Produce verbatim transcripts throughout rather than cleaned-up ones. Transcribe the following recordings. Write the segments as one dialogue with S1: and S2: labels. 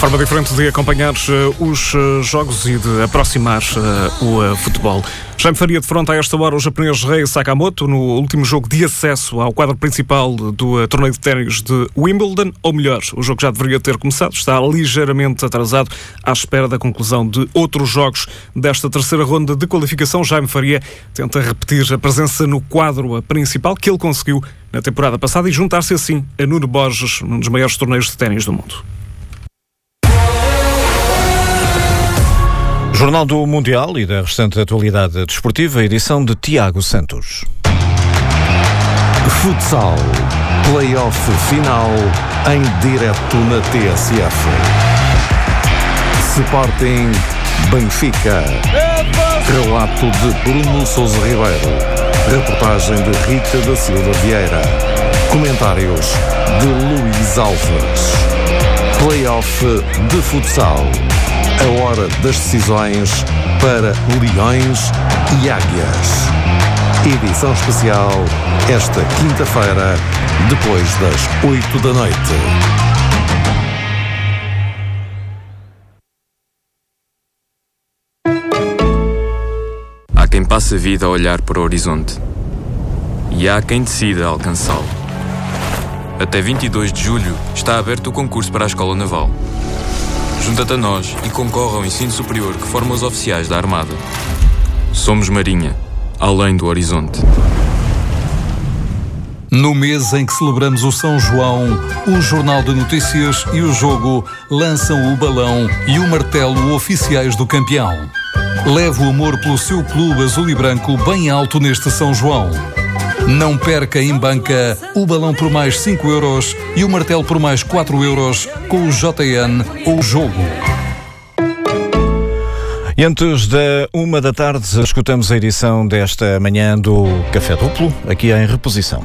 S1: forma diferente de acompanhar uh, os uh, jogos e de aproximar uh, o uh, futebol. Jaime Faria defronta a esta hora o japonês Rei Sakamoto no último jogo de acesso ao quadro principal do uh, torneio de ténis de Wimbledon, ou melhor, o jogo já deveria ter começado, está ligeiramente atrasado à espera da conclusão de outros jogos desta terceira ronda de qualificação. Jaime Faria tenta repetir a presença no quadro principal que ele conseguiu na temporada passada e juntar-se assim a Nuno Borges, num dos maiores torneios de ténis do mundo.
S2: Jornal do Mundial e da restante atualidade desportiva, edição de Tiago Santos.
S3: Futsal, play-off final em direto na T S F. Sporting, Benfica. Relato de Bruno Sousa Ribeiro. Reportagem de Rita da Silva Vieira. Comentários de Luís Alves. Play-off de futsal. A hora das decisões para Leões e Águias. Edição especial esta quinta-feira, depois das oito da noite.
S4: Há quem passe a vida a olhar para o horizonte e há quem decida alcançá-lo. Até vinte e dois de julho está aberto o concurso para a Escola Naval. Junta-te a nós e concorre ao ensino superior que forma os oficiais da Armada. Somos Marinha, além do horizonte.
S5: No mês em que celebramos o São João, o Jornal de Notícias e o Jogo lançam o balão e o martelo oficiais do campeão. Leve o amor pelo seu clube azul e branco bem alto neste São João. Não perca em banca o balão por mais cinco euros e o martelo por mais quatro euros com o J N ou Jogo.
S2: E antes da uma da tarde, escutamos a edição desta manhã do Café Duplo, aqui em reposição.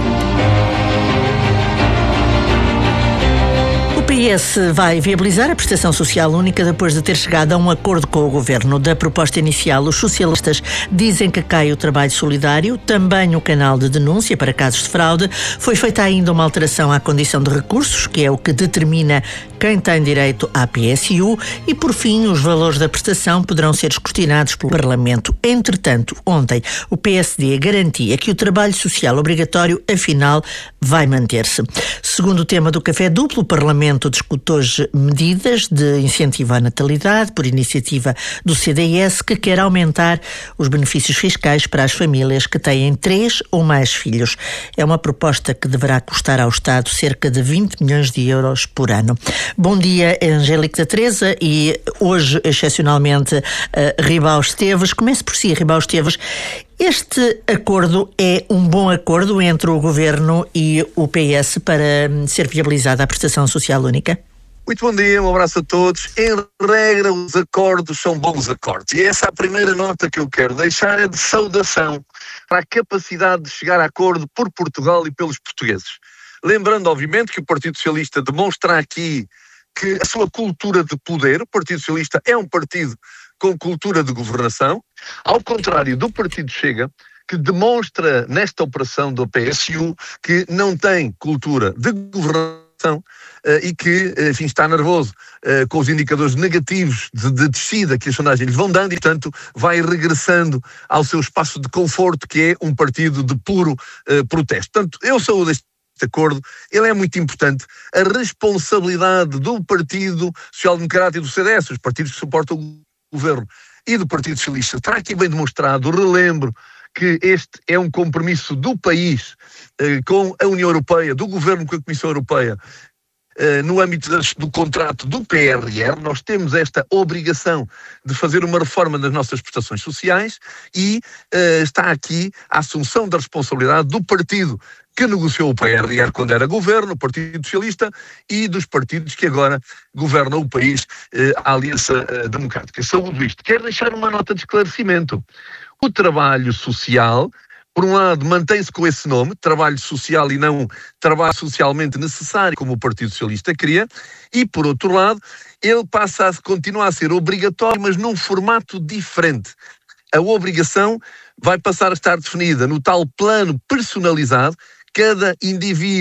S6: O P S vai viabilizar a prestação social única depois de ter chegado a um acordo com o Governo. Da proposta inicial, os socialistas dizem que cai o trabalho solidário, também o canal de denúncia para casos de fraude. Foi feita ainda uma alteração à condição de recursos, que é o que determina quem tem direito à P S U, e, por fim, os valores da prestação poderão ser escrutinados pelo Parlamento. Entretanto, ontem, o P S D garantia que o trabalho social obrigatório, afinal, vai manter-se. Segundo o tema do Café Duplo, o Parlamento discute hoje medidas de incentivo à natalidade por iniciativa do C D S, que quer aumentar os benefícios fiscais para as famílias que têm três ou mais filhos. É uma proposta que deverá custar ao Estado cerca de vinte milhões de euros por ano. Bom dia, Angélica Teresa, e hoje, excepcionalmente, uh, Ribao Esteves. Comece por si, Ribao Esteves. Este acordo é um bom acordo entre o Governo e o P S para ser viabilizada a prestação social única?
S7: Muito bom dia, um abraço a todos. Em regra, os acordos são bons acordos. E essa é a primeira nota que eu quero deixar, é de saudação para a capacidade de chegar a acordo por Portugal e pelos portugueses. Lembrando, obviamente, que o Partido Socialista demonstra aqui que a sua cultura de poder, o Partido Socialista é um partido com cultura de governação, ao contrário do Partido Chega, que demonstra nesta operação do P S U que não tem cultura de governação uh, e que, enfim, está nervoso uh, com os indicadores negativos de, de descida que as sondagens lhe vão dando e, portanto, vai regressando ao seu espaço de conforto, que é um partido de puro uh, protesto. Portanto, eu saúdo este acordo, ele é muito importante. A responsabilidade do Partido Social Democrata e do C D S, os partidos que suportam o Governo, e do Partido Socialista, está aqui bem demonstrado. Relembro que este é um compromisso do país eh, com a União Europeia, do Governo com a Comissão Europeia, eh, no âmbito das, do contrato do P R R. Nós temos esta obrigação de fazer uma reforma das nossas prestações sociais e eh, está aqui a assunção da responsabilidade do partido que negociou o P R R quando era governo, o Partido Socialista, e dos partidos que agora governam o país, eh, a Aliança eh, Democrática. Saúdo isto. Quero deixar uma nota de esclarecimento. O trabalho social, por um lado, mantém-se com esse nome, trabalho social e não trabalho socialmente necessário, como o Partido Socialista queria, e, por outro lado, ele passa a continuar a ser obrigatório, mas num formato diferente. A obrigação vai passar a estar definida no tal plano personalizado. Cada indivíduo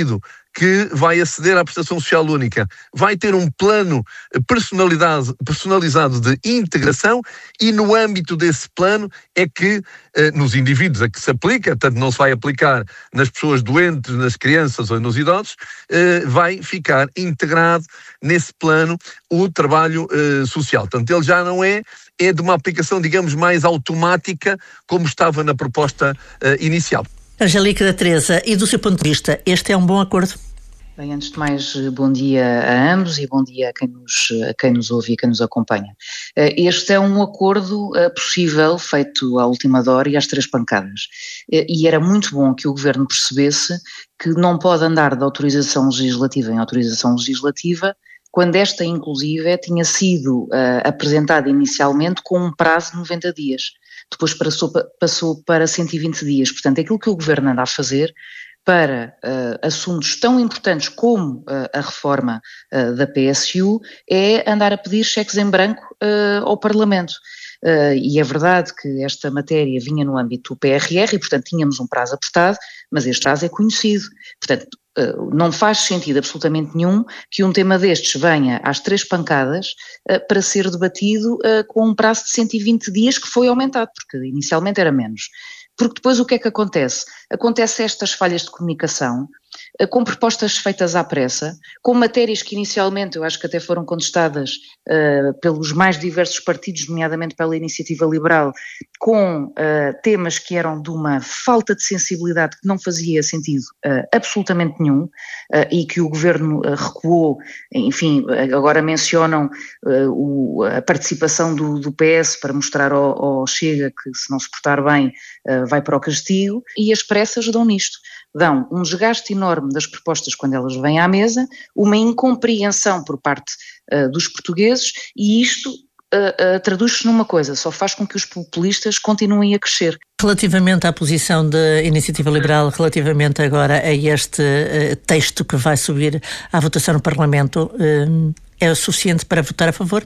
S7: que vai aceder à prestação social única vai ter um plano personalizado, personalizado de integração, e no âmbito desse plano é que, eh, nos indivíduos a que se aplica, portanto não se vai aplicar nas pessoas doentes, nas crianças ou nos idosos, eh, vai ficar integrado nesse plano o trabalho eh, social. Portanto, ele já não é, é de uma aplicação, digamos, mais automática, como estava na proposta eh, inicial.
S6: Angélica da Teresa, e do seu ponto de vista, este é um bom acordo?
S8: Bem, antes de mais, bom dia a ambos e bom dia a quem nos, a quem nos ouve e a quem nos acompanha. Este é um acordo possível, feito à última hora e às três pancadas. E era muito bom que o Governo percebesse que não pode andar de autorização legislativa em autorização legislativa, quando esta, inclusive, tinha sido uh, apresentada inicialmente com um prazo de noventa dias. Depois passou, passou para cento e vinte dias. Portanto, aquilo que o Governo anda a fazer para uh, assuntos tão importantes como uh, a reforma uh, da P S U é andar a pedir cheques em branco uh, ao Parlamento. Uh, e é verdade que esta matéria vinha no âmbito do P R R e, portanto, tínhamos um prazo apertado, mas este prazo é conhecido. Portanto, uh, não faz sentido absolutamente nenhum que um tema destes venha às três pancadas uh, para ser debatido uh, com um prazo de cento e vinte dias que foi aumentado, porque inicialmente era menos. Porque depois o que é que acontece? Acontece estas falhas de comunicação, com propostas feitas à pressa, com matérias que inicialmente eu acho que até foram contestadas uh, pelos mais diversos partidos, nomeadamente pela Iniciativa Liberal, com uh, temas que eram de uma falta de sensibilidade que não fazia sentido uh, absolutamente nenhum, uh, e que o Governo uh, recuou. Enfim, agora mencionam uh, o, a participação do, do P S para mostrar ao, ao Chega que, se não se portar bem, uh, vai para o castigo, e as pressas dão nisto. Dão um desgaste enorme das propostas quando elas vêm à mesa, uma incompreensão por parte uh, dos portugueses, e isto uh, uh, traduz-se numa coisa, só faz com que os populistas continuem a crescer.
S6: Relativamente à posição da Iniciativa Liberal, relativamente agora a este uh, texto que vai subir à votação no Parlamento, uh, é o suficiente para votar a favor?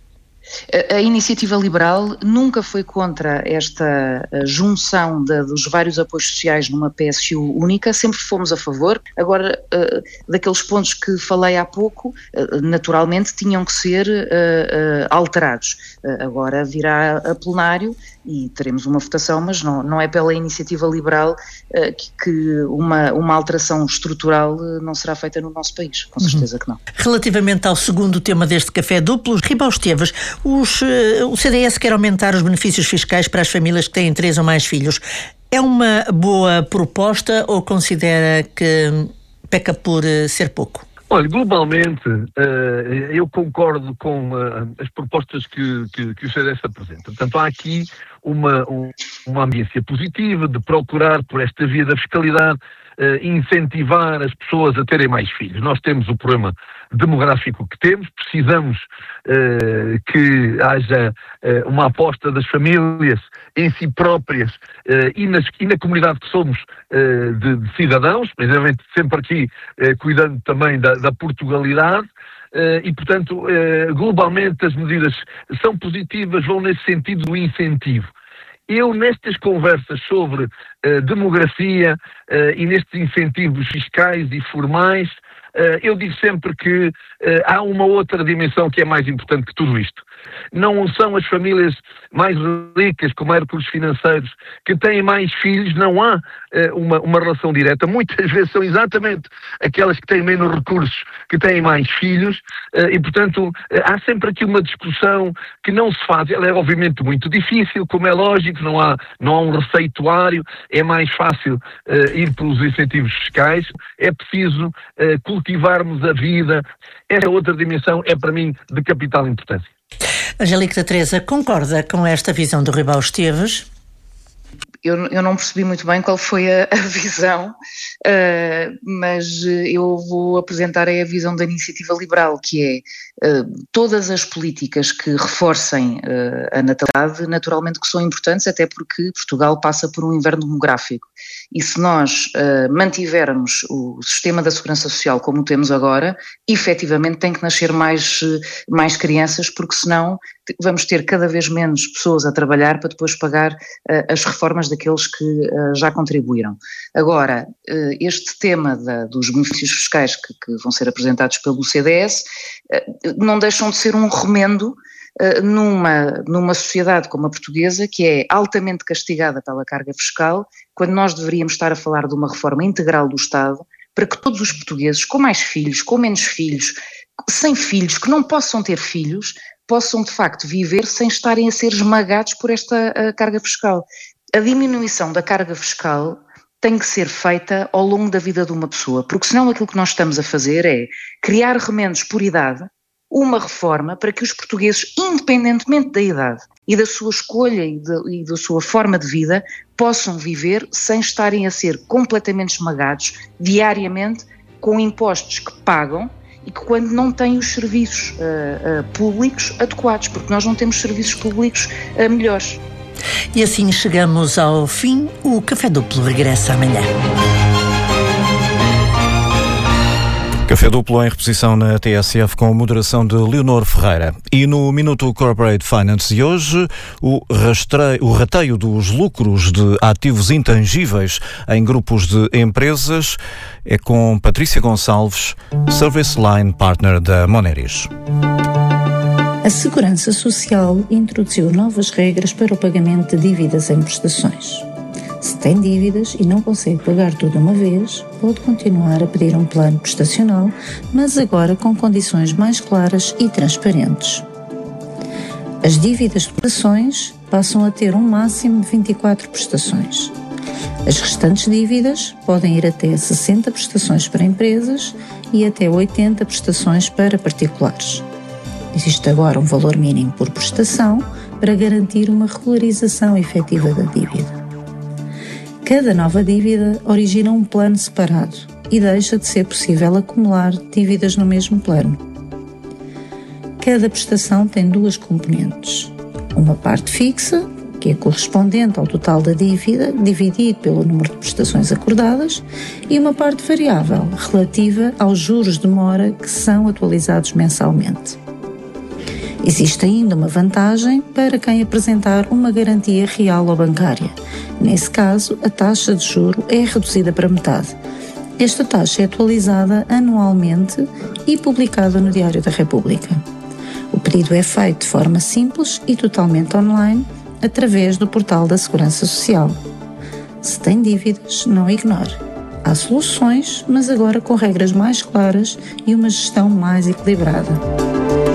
S8: A Iniciativa Liberal nunca foi contra esta junção de, dos vários apoios sociais numa P S U única, sempre fomos a favor. Agora, uh, daqueles pontos que falei há pouco, uh, naturalmente tinham que ser uh, uh, alterados. Uh, agora virá a plenário e teremos uma votação, mas não, não é pela Iniciativa Liberal uh, que, que uma, uma alteração estrutural uh, não será feita no nosso país, com certeza uhum. que não.
S6: Relativamente ao segundo tema deste café duplo, Ribal Esteves, os, uh, o C D S quer aumentar os benefícios fiscais para as famílias que têm três ou mais filhos. É uma boa proposta ou considera que peca por uh, ser pouco?
S7: Olha, globalmente, uh, eu concordo com uh, as propostas que, que, que o C D S apresenta. Portanto, há aqui uma, um, uma ambiência positiva de procurar, por esta via da fiscalidade, uh, incentivar as pessoas a terem mais filhos. Nós temos o problema demográfico que temos, precisamos uh, que haja uh, uma aposta das famílias em si próprias uh, e, nas, e na comunidade que somos uh, de, de cidadãos, precisamente sempre aqui uh, cuidando também da, da Portugalidade. Uh, e, portanto, uh, globalmente as medidas são positivas, vão nesse sentido do incentivo. Eu, nestas conversas sobre uh, demografia uh, e nestes incentivos fiscais e formais, uh, eu digo sempre que uh, há uma outra dimensão que é mais importante que tudo isto. Não são as famílias mais ricas, com mais recursos financeiros, que têm mais filhos, não há uh, uma, uma relação direta. Muitas vezes são exatamente aquelas que têm menos recursos que têm mais filhos, uh, e portanto uh, há sempre aqui uma discussão que não se faz. Ela é obviamente muito difícil, como é lógico, não há, não há um receituário, é mais fácil uh, ir pelos incentivos fiscais, é preciso uh, cultivarmos a vida. Essa outra dimensão é para mim de capital importância.
S6: Angélica da Teresa, concorda com esta visão do Ribal Esteves?
S8: Eu, eu não percebi muito bem qual foi a, a visão, uh, mas eu vou apresentar a visão da Iniciativa Liberal, que é uh, todas as políticas que reforcem uh, a natalidade, naturalmente que são importantes, até porque Portugal passa por um inverno demográfico. E se nós uh, mantivermos o sistema da segurança social como temos agora, efetivamente tem que nascer mais, mais crianças, porque senão vamos ter cada vez menos pessoas a trabalhar para depois pagar uh, as reformas daqueles que uh, já contribuíram. Agora, uh, este tema da, dos benefícios fiscais que, que vão ser apresentados pelo C D S uh, não deixam de ser um remendo uh, numa, numa sociedade como a portuguesa, que é altamente castigada pela carga fiscal, quando nós deveríamos estar a falar de uma reforma integral do Estado, para que todos os portugueses, com mais filhos, com menos filhos, sem filhos, que não possam ter filhos, possam de facto viver sem estarem a ser esmagados por esta uh, carga fiscal. A diminuição da carga fiscal tem que ser feita ao longo da vida de uma pessoa, porque senão aquilo que nós estamos a fazer é criar remendos por idade, uma reforma para que os portugueses, independentemente da idade e da sua escolha e, de, e da sua forma de vida, possam viver sem estarem a ser completamente esmagados diariamente com impostos que pagam e que quando não têm os serviços uh, uh, públicos adequados, porque nós não temos serviços públicos uh, melhores.
S6: E assim chegamos ao fim. O Café Duplo regressa amanhã.
S2: Café Duplo em reposição na T S F com a moderação de Leonor Ferreira. E no Minuto Corporate Finance de hoje, o, rastreio, o rateio dos lucros de ativos intangíveis em grupos de empresas é com Patrícia Gonçalves, Service Line Partner da Moneris.
S9: A Segurança Social introduziu novas regras para o pagamento de dívidas em prestações. Se tem dívidas e não consegue pagar tudo de uma vez, pode continuar a pedir um plano prestacional, mas agora com condições mais claras e transparentes. As dívidas de prestações passam a ter um máximo de vinte e quatro prestações. As restantes dívidas podem ir até sessenta prestações para empresas e até oitenta prestações para particulares. Existe agora um valor mínimo por prestação para garantir uma regularização efetiva da dívida. Cada nova dívida origina um plano separado e deixa de ser possível acumular dívidas no mesmo plano. Cada prestação tem duas componentes. Uma parte fixa, que é correspondente ao total da dívida, dividido pelo número de prestações acordadas, e uma parte variável, relativa aos juros de mora que são atualizados mensalmente. Existe ainda uma vantagem para quem apresentar uma garantia real ou bancária. Nesse caso, a taxa de juro é reduzida para metade. Esta taxa é atualizada anualmente e publicada no Diário da República. O pedido é feito de forma simples e totalmente online, através do portal da Segurança Social. Se tem dívidas, não ignore. Há soluções, mas agora com regras mais claras e uma gestão mais equilibrada.